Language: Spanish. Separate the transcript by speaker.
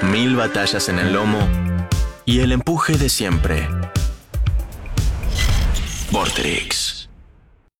Speaker 1: 1000 batallas en el lomo y el empuje de siempre. Vorterix.